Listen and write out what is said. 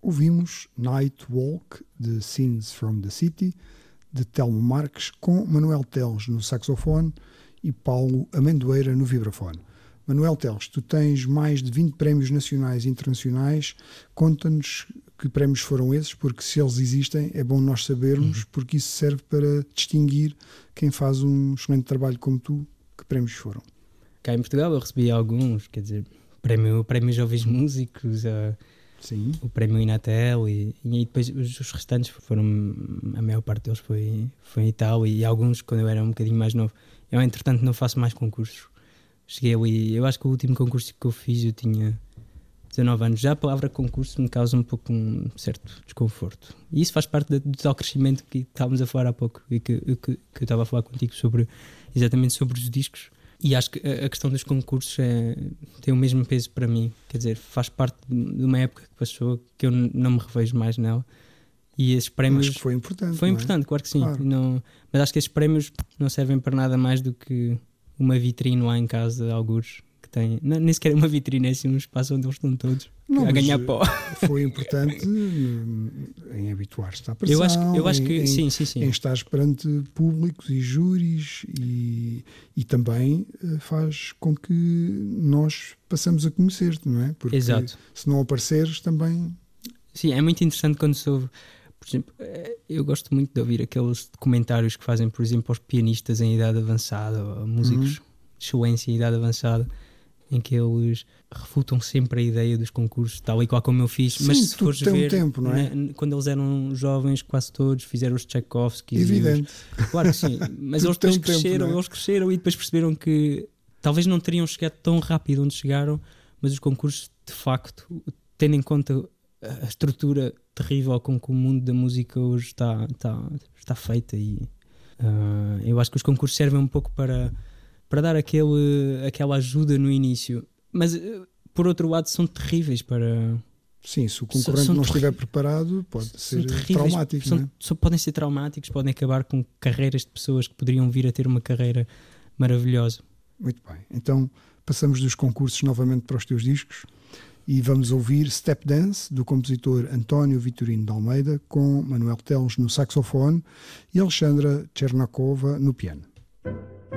ouvimos Night Walk, de Scenes from the City, de Telmo Marques, com Manuel Teles no saxofone e Paulo Amendoeira no vibrafone. Manuel Teles, tu tens mais de 20 prémios nacionais e internacionais. Conta-nos que prémios foram esses, porque se eles existem é bom nós sabermos, porque isso serve para distinguir quem faz um excelente trabalho como tu. Que prémios foram? Cá em Portugal eu recebi alguns, quer dizer, prémio Jovens Músicos, Sim. o prémio Inatel e depois os restantes foram, a maior parte deles foi em Itália e alguns quando eu era um bocadinho mais novo. Eu entretanto não faço mais concursos. Cheguei ali, eu acho que o último concurso que eu fiz eu tinha 19 anos. Já a palavra concurso me causa um pouco um certo desconforto. E isso faz parte do tal crescimento que estávamos a falar há pouco e que eu estava a falar contigo exatamente sobre os discos. E acho que a questão dos concursos tem o mesmo peso para mim. Quer dizer, faz parte de uma época que passou que eu não me revejo mais nela. E esses prémios... Acho que foi importante. Foi importante, claro que sim. Claro. Não, mas acho que esses prémios não servem para nada mais do que uma vitrine lá em casa, algures que têm... Não, nem sequer uma vitrine, é assim um espaço onde eles estão todos a ganhar pó. Foi importante em habituar-se à pressão. Eu acho que sim. Em estar perante públicos e júris e também faz com que nós passamos a conhecer-te, não é? Porque Exato. Se não apareceres também... Sim, é muito interessante quando se ouve. Por exemplo, eu gosto muito de ouvir aqueles documentários que fazem, por exemplo, aos pianistas em idade avançada, ou músicos de excelência em idade avançada, em que eles refutam sempre a ideia dos concursos, tal e qual como eu fiz. Sim, mas se fores ver, tempo, não é? Quando eles eram jovens, quase todos fizeram os Tchaikovsky. Evidente. Claro que sim, mas eles depois cresceram e depois perceberam que talvez não teriam chegado tão rápido onde chegaram, mas os concursos, de facto, tendo em conta a estrutura terrível com que o mundo da música hoje está feita e eu acho que os concursos servem um pouco para dar aquela ajuda no início, mas por outro lado são terríveis para... Sim, se o concorrente não estiver preparado pode ser traumático, não é? Podem ser traumáticos, podem acabar com carreiras de pessoas que poderiam vir a ter uma carreira maravilhosa. Muito bem, então passamos dos concursos novamente para os teus discos e vamos ouvir Step Dance, do compositor António Vitorino de Almeida, com Manuel Teles no saxofone e Alexandra Chernakova no piano.